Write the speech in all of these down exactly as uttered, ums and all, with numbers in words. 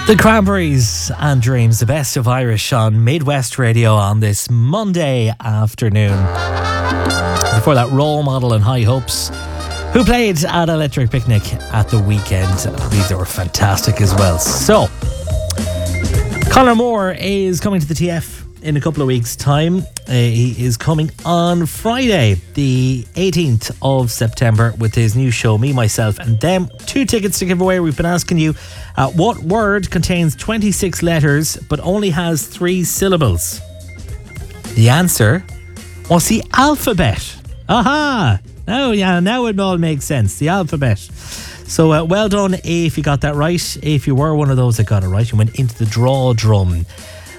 The Cranberries and Dreams, the best of Irish on Midwest Radio on this Monday afternoon. Before that, Role Model and High Hopes, who played at Electric Picnic at the weekend. I believe they were fantastic as well. So, Conor Moore is coming to the T F in a couple of weeks' time. Uh, he is coming on Friday, the eighteenth of September, with his new show, Me, Myself and Them. Two tickets to give away. We've been asking you, uh, what word contains twenty-six letters but only has three syllables? The answer was the alphabet. Aha! Now, yeah, now it all makes sense. The alphabet. So uh, well done if you got that right. If you were one of those that got it right, you went into the draw drum.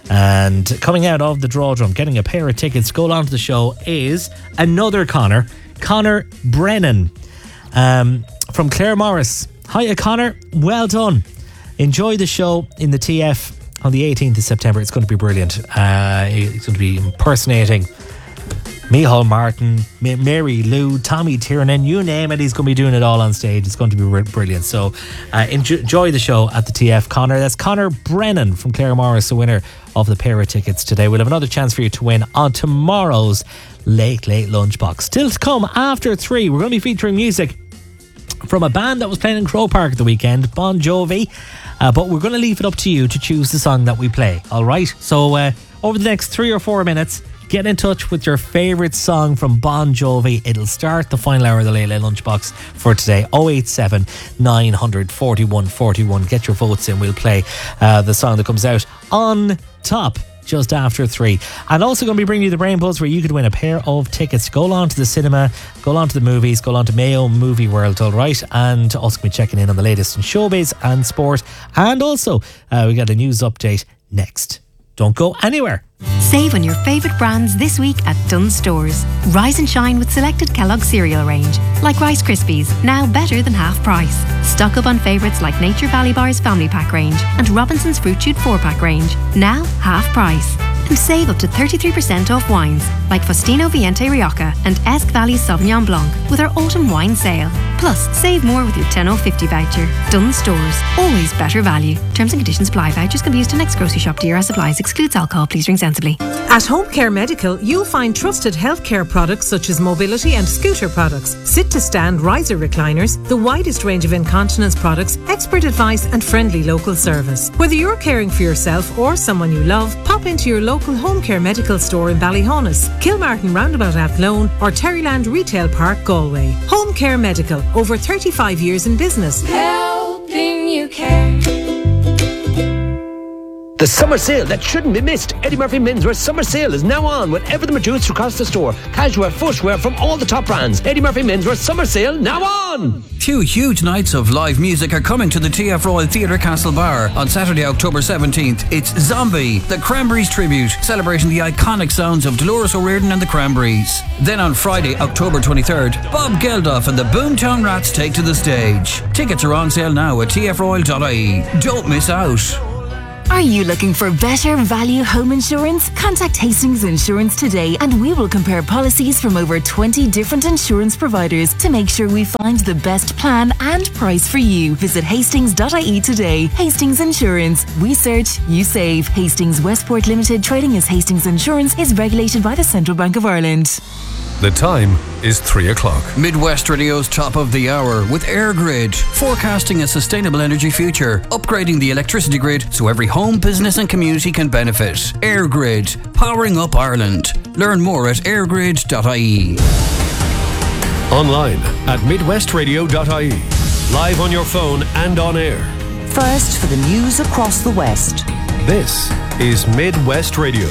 And coming out of the draw drum, getting a pair of tickets to go along to the show, is another Conor, Conor Brennan, um, from Clare Morris. Hiya, Conor. Well done. Enjoy the show in the T F on the eighteenth of September. It's going to be brilliant. Uh, it's going to be impersonating Micheál Martin, M- Mary Lou, Tommy Tiernan, you name it, he's going to be doing it all on stage. It's going to be r- brilliant. So uh, enjoy, enjoy the show at the T F, Conor. That's Conor Brennan from Clare Morris, the winner of the pair of tickets today. We'll have another chance for you to win on tomorrow's Late Late Lunchbox. Still to come after three, we're going to be featuring music from a band that was playing in Croke Park at the weekend, Bon Jovi. Uh, but we're going to leave it up to you to choose the song that we play. All right? So uh, over the next three or four minutes, get in touch with your favourite song from Bon Jovi. It'll start the final hour of the Late Late Lunchbox for today. oh eight seven, nine hundred, forty-one forty-one. Get your votes in. We'll play uh, the song that comes out on top just after three. And also going to be bringing you the Brain Buzz, where you could win a pair of tickets to go along to the cinema, go along to the movies, go along to Mayo Movie World, all right? And also going to be checking in on the latest in showbiz and sport. And also, uh, we got a news update next. Don't go anywhere. Save on your favourite brands this week at Dunnes Stores. Rise and shine with selected Kellogg's cereal range, like Rice Krispies, now better than half price. Stock up on favourites like Nature Valley Bar's Family Pack range and Robinson's Fruit Shoot four pack range, now half price. And save up to thirty-three percent off wines like Faustino Viente Rioja and Esk Valley Sauvignon Blanc with our autumn wine sale. Plus, save more with your ten oh fifty voucher. Dunnes Stores, always better value. Terms and conditions apply. Vouchers can be used to next grocery shop to your supplies. Excludes alcohol. Please drink sensibly. At Home Care Medical, you'll find trusted healthcare products such as mobility and scooter products, sit-to-stand riser recliners, the widest range of incontinence products, expert advice and friendly local service. Whether you're caring for yourself or someone you love, pop into your local Home Care Medical store in Ballyhonus, Kilmartin Roundabout Athlone or Terryland Retail Park, Galway. Home Care Medical, over thirty-five years in business. Helping you care. The summer sale that shouldn't be missed. Eddie Murphy Menswear summer sale is now on with everything reduced across the store. Casual footwear from all the top brands. Eddie Murphy Menswear summer sale now on. Two huge nights of live music are coming to the T F Royal Theatre Castlebar on Saturday, October seventeenth. It's Zombie, the Cranberries tribute, celebrating the iconic sounds of Dolores O'Riordan and the Cranberries. Then on Friday, October twenty-third, Bob Geldof and the Boomtown Rats take to the stage. Tickets are on sale now at t f royal dot i e. Don't miss out. Are you looking for better value home insurance? Contact Hastings Insurance today and we will compare policies from over twenty different insurance providers to make sure we find the best plan and price for you. Visit hastings dot i e today. Hastings Insurance. We search, you save. Hastings Westport Limited, trading as Hastings Insurance, is regulated by the Central Bank of Ireland. The time is three o'clock. Midwest Radio's top of the hour with AirGrid, forecasting a sustainable energy future, upgrading the electricity grid so every home, business and community can benefit. AirGrid, powering up Ireland. Learn more at airgrid dot i e. Online at midwest radio dot i e. Live on your phone and on air. First for the news across the West. This is Midwest Radio.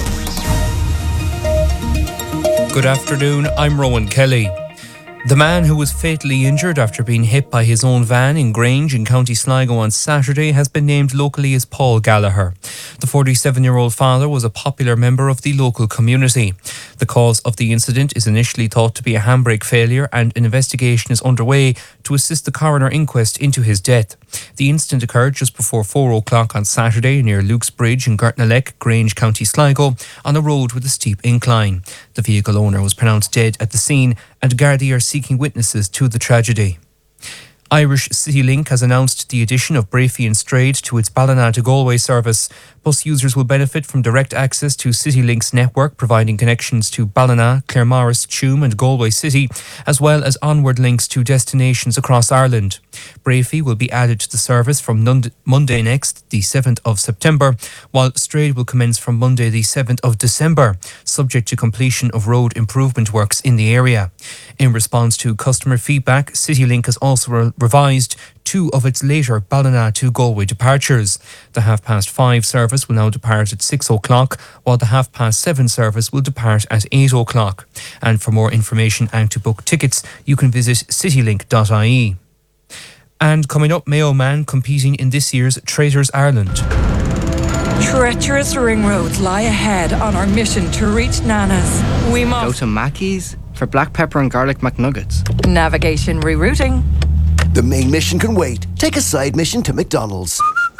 Good afternoon, I'm Rowan Kelly. The man who was fatally injured after being hit by his own van in Grange in County Sligo on Saturday has been named locally as Paul Gallagher. The forty-seven-year-old father was a popular member of the local community. The cause of the incident is initially thought to be a handbrake failure and an investigation is underway to assist the coroner inquest into his death. The incident occurred just before four o'clock on Saturday near Luke's Bridge in Gartnalek, Grange, County Sligo, on a road with a steep incline. The vehicle owner was pronounced dead at the scene and Gardaí are seeking witnesses to the tragedy. Irish CityLink has announced the addition of Breaffy and Strade to its Ballina to Galway service. Bus users will benefit from direct access to CityLink's network, providing connections to Ballina, Claremorris, Tuam and Galway City, as well as onward links to destinations across Ireland. Breaffy will be added to the service from Monday next, the seventh of September, while Strade will commence from Monday the seventh of December, subject to completion of road improvement works in the area. In response to customer feedback, CityLink has also re- revised two of its later Ballina to Galway departures. The half-past five service will now depart at six o'clock, while the half-past seven service will depart at eight o'clock. And for more information and to book tickets, you can visit citylink dot I E. And coming up, Mayo Man competing in this year's Traitors Ireland. Treacherous ring roads lie ahead on our mission to reach Nana's. We must go to Mackey's for black pepper and garlic McNuggets. Navigation rerouting. The main mission can wait. Take a side mission to McDonald's.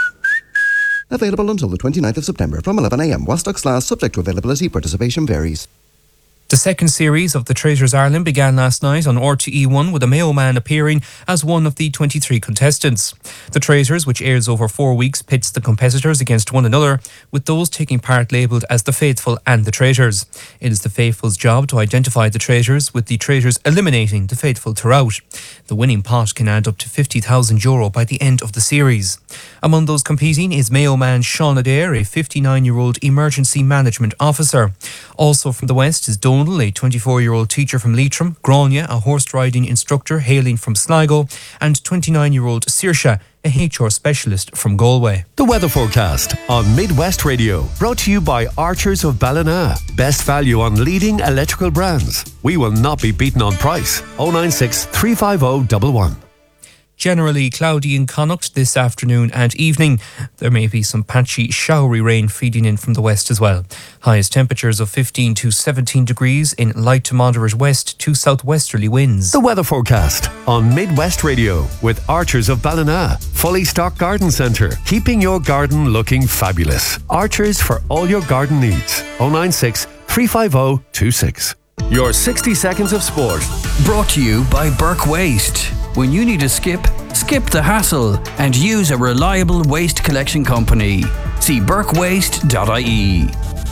Available until the twenty-ninth of September from eleven a m. While stocks last, subject to availability, participation varies. The second series of the Traitors Ireland began last night on R T E one with a Mayo Man appearing as one of the twenty-three contestants. The Traitors, which airs over four weeks, pits the competitors against one another, with those taking part labelled as the Faithful and the Traitors. It is the Faithful's job to identify the traitors, with the traitors eliminating the Faithful throughout. The winning pot can add up to fifty thousand euro by the end of the series. Among those competing is Mayo Man Sean Adair, a fifty-nine-year-old emergency management officer. Also from the West is Donal, a twenty-four-year-old teacher from Leitrim, Grania, a horse-riding instructor hailing from Sligo, and twenty-nine-year-old Saoirse, a H R specialist from Galway. The weather forecast on Midwest Radio, brought to you by Archers of Ballina. Best value on leading electrical brands. We will not be beaten on price. oh nine six, three five oh, one one. Generally cloudy in Connacht this afternoon and evening. There may be some patchy showery rain feeding in from the west as well. Highest temperatures of fifteen to seventeen degrees in light to moderate west to southwesterly winds. The weather forecast on Midwest Radio with Archers of Ballina. Fully stocked garden centre, keeping your garden looking fabulous. Archers for all your garden needs. oh nine six, three five oh, two six. Your sixty seconds of sport. Brought to you by Burke Waste. When you need a skip, skip the hassle and use a reliable waste collection company. See burke waste dot I E.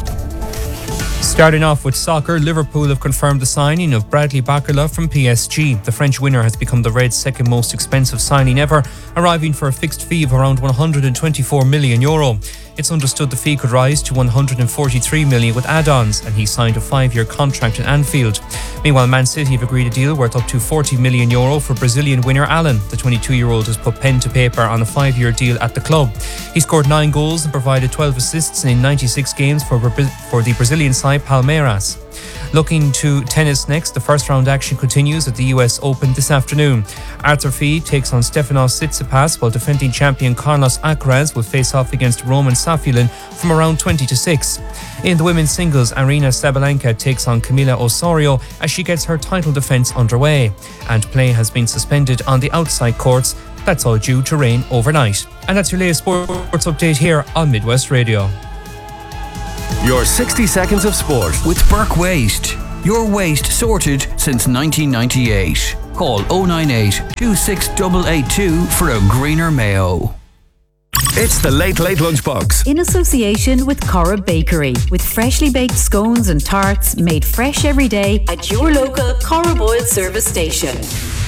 Starting off with soccer, Liverpool have confirmed the signing of Bradley Barcola from P S G. The French winner has become the Reds' second most expensive signing ever, arriving for a fixed fee of around one hundred twenty-four million euro. It's understood the fee could rise to one hundred forty-three million with add-ons, and he signed a five-year contract at Anfield. Meanwhile, Man City have agreed a deal worth up to forty million euro for Brazilian winner Allen. The twenty-two-year-old has put pen to paper on a five-year deal at the club. He scored nine goals and provided twelve assists in ninety-six games for, for the Brazilian side Palmeiras. Looking to tennis next, the first round action continues at the U S Open this afternoon. Arthur Fee takes on Stefanos Tsitsipas, while defending champion Carlos Alcaraz will face off against Roman Safulin from around twenty to six. In the women's singles, Arina Sabalenka takes on Camila Osorio as she gets her title defence underway. And play has been suspended on the outside courts. That's all due to rain overnight. And that's your latest sports update here on Midwest Radio. Your sixty seconds of sport with Burke Waste. Your waste sorted since nineteen ninety-eight. Call oh nine eight, two six eight eight two for a greener Mayo. It's the Late Late Lunchbox. In association with Cora Bakery, with freshly baked scones and tarts made fresh every day at your local Cora Boyle service station.